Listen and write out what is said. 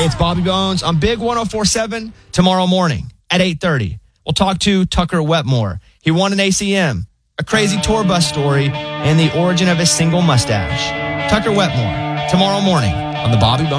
Hey, it's Bobby Bones on Big 104.7 tomorrow morning at 8:30. We'll talk to Tucker Wetmore. He won an ACM, a crazy tour bus story, and the origin of his single mustache. Tucker Wetmore, tomorrow morning on the Bobby Bones